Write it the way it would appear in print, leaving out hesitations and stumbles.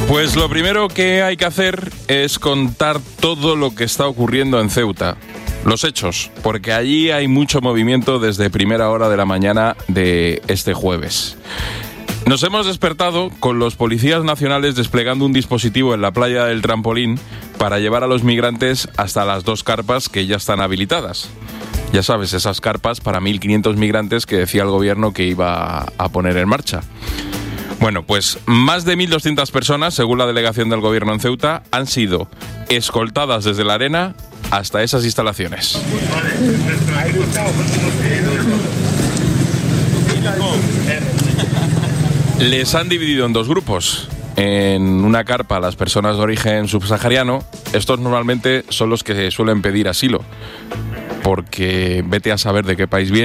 Pues lo primero que hay que hacer es contar todo lo que está ocurriendo en Ceuta. Los hechos, porque allí hay mucho movimiento desde primera hora de la mañana de este jueves. Nos hemos despertado con los policías nacionales desplegando un dispositivo en la playa del Trampolín para llevar a los migrantes hasta las 2 carpas que ya están habilitadas. Ya sabes, esas carpas para 1.500 migrantes que decía el gobierno que iba a poner en marcha. Bueno, pues más de 1.200 personas, según la delegación del gobierno en Ceuta, han sido escoltadas desde la arena hasta esas instalaciones. Les han dividido en 2 grupos. En una carpa las personas de origen subsahariano. Estos normalmente son los que suelen pedir asilo, porque vete a saber de qué país vienen.